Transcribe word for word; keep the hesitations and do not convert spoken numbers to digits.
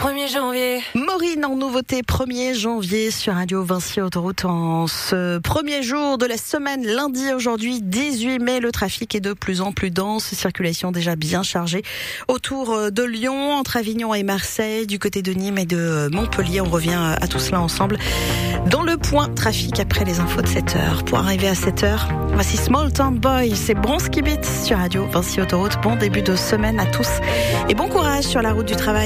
premier janvier. Maureen en nouveauté premier janvier sur Radio Vinci Autoroute en ce premier jour de la semaine, lundi aujourd'hui dix-huit mai. Le trafic est de plus en plus dense, circulation déjà bien chargée autour de Lyon, entre Avignon et Marseille, du côté de Nîmes et de Montpellier. On revient à tout cela ensemble dans le point trafic après les infos de sept heures. Pour arriver à sept heures, voici Small Town Boy, c'est Bronski Beat sur Radio Vinci Autoroute. Bon début de semaine à tous et bon courage sur la route du travail.